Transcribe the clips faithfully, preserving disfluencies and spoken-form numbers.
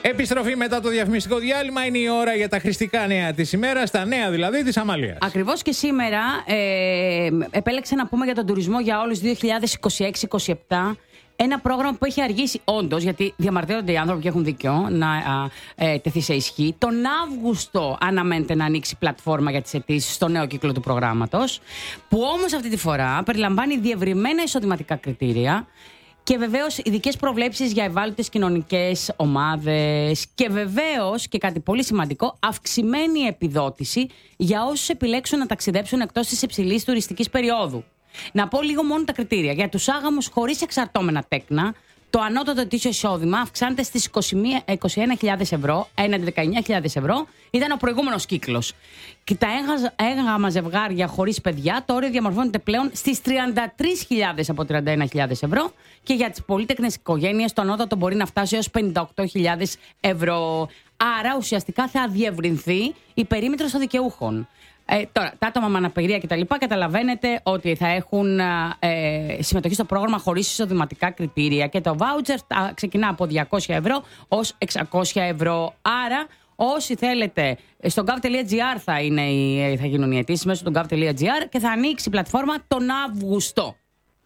Επιστροφή μετά το διαφημιστικό διάλειμμα. Είναι η ώρα για τα χρηστικά νέα της ημέρας, τα νέα δηλαδή της Αμαλίας. Ακριβώς, και σήμερα ε, επέλεξα να πούμε για τον τουρισμό για όλους δύο χιλιάδες είκοσι έξι είκοσι επτά. Ένα πρόγραμμα που έχει αργήσει όντως, γιατί διαμαρτύρονται οι άνθρωποι και έχουν δίκιο να α, ε, τεθεί σε ισχύ. Τον Αύγουστο αναμένεται να ανοίξει πλατφόρμα για τις αιτήσεις στο νέο κύκλο του προγράμματος, που όμως αυτή τη φορά περιλαμβάνει διευρυμένα εισοδηματικά κριτήρια και βεβαίως ειδικές προβλέψεις για ευάλωτες κοινωνικές ομάδες και βεβαίως, και κάτι πολύ σημαντικό, αυξημένη επιδότηση για όσους επιλέξουν να ταξιδέψουν εκτός της υψηλής τουριστικής περίοδου. Να πω λίγο μόνο τα κριτήρια. Για τους άγαμους χωρίς εξαρτώμενα τέκνα, το ανώτατο ετήσιο εισόδημα αυξάνεται στις είκοσι ένα χιλιάδες ευρώ, έναντι δεκαεννιά χιλιάδες ευρώ, ήταν ο προηγούμενος κύκλος. Και τα έγγαμα ζευγάρια χωρίς παιδιά, το όριο διαμορφώνεται πλέον στις τριάντα τρεις χιλιάδες από τριάντα ένα χιλιάδες ευρώ, και για τις πολύτεκνες οικογένειες το ανώτατο μπορεί να φτάσει έως πενήντα οκτώ χιλιάδες ευρώ. Άρα ουσιαστικά θα διευρυνθεί η περίμετρος των δικαιούχων. Ε, τώρα, τα άτομα με αναπηρία κτλ. Καταλαβαίνετε ότι θα έχουν ε, συμμετοχή στο πρόγραμμα χωρίς εισοδηματικά κριτήρια, και το voucher ξεκινά από διακόσια ευρώ ως εξακόσια ευρώ. Άρα, όσοι θέλετε, στο gov.gr θα, είναι, θα γίνουν οι αιτήσεις μέσω του gov.gr και θα ανοίξει η πλατφόρμα τον Αύγουστο.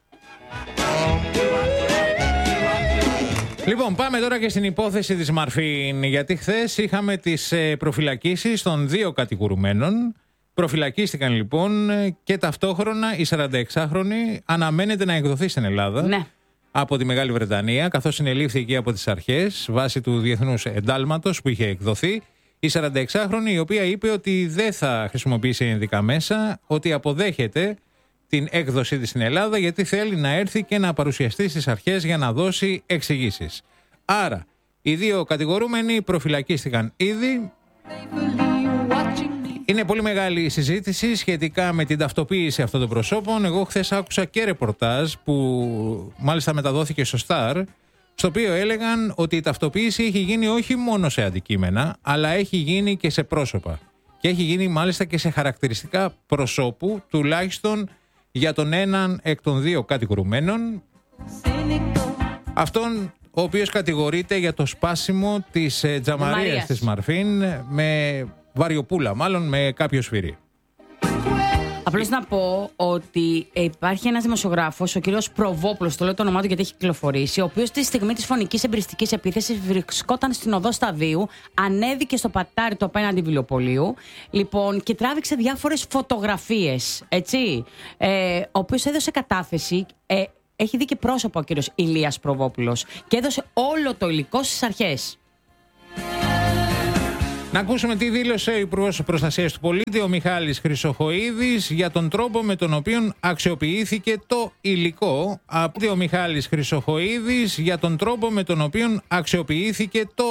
Λοιπόν, πάμε τώρα και στην υπόθεση της Μαρφίν, γιατί χθες είχαμε τις προφυλακίσεις των δύο κατηγορουμένων. Προφυλακίστηκαν λοιπόν και ταυτόχρονα η σαρανταεξάχρονη αναμένεται να εκδοθεί στην Ελλάδα, ναι, από τη Μεγάλη Βρετανία, καθώς συνελήφθη εκεί από τις αρχές βάσει του διεθνούς εντάλματος που είχε εκδοθεί. Η σαρανταεξάχρονη, η οποία είπε ότι δεν θα χρησιμοποιήσει ενδικά μέσα, ότι αποδέχεται την έκδοσή της στην Ελλάδα γιατί θέλει να έρθει και να παρουσιαστεί στις αρχές για να δώσει εξηγήσεις. Άρα, οι δύο κατηγορούμενοι προφυλακίστηκαν ήδη. Είναι πολύ μεγάλη η συζήτηση σχετικά με την ταυτοποίηση αυτών των προσώπων. Εγώ χθες άκουσα και ρεπορτάζ που μάλιστα μεταδόθηκε στο Star, στο οποίο έλεγαν ότι η ταυτοποίηση έχει γίνει όχι μόνο σε αντικείμενα, αλλά έχει γίνει και σε πρόσωπα. Και έχει γίνει μάλιστα και σε χαρακτηριστικά προσώπου, τουλάχιστον για τον έναν εκ των δύο κατηγορουμένων, αυτόν ο οποίος κατηγορείται για το σπάσιμο της ε, τζαμαρίας της Μαρφίν με βαριοπούλα, μάλλον με κάποιο σφυρί. Απλώς να πω ότι υπάρχει ένας δημοσιογράφος, ο κύριος Προβόπουλος, το λέω το όνομά του γιατί έχει κυκλοφορήσει, ο οποίος τη στιγμή της φωνικής εμπειριστικής επίθεσης βρισκόταν στην οδό Σταδίου, ανέβηκε στο πατάρι του απέναντι βιβλιοπωλείου, λοιπόν, και τράβηξε διάφορες φωτογραφίες, έτσι, ε, ο οποίος έδωσε κατάθεση. Ε, έχει δει και πρόσωπο ο κύριος Ηλίας Προβόπουλος και έδωσε όλο το υλικό στις αρχές. Να ακούσουμε τι δήλωσε ο Υπουργός Προστασίας του Πολίτη, ο Μιχάλης Χρυσοχοΐδης, για τον τρόπο με τον οποίο αξιοποιήθηκε το υλικό. Από ο Μιχάλης Χρυσοχοΐδης για τον τρόπο με τον οποίο αξιοποιήθηκε το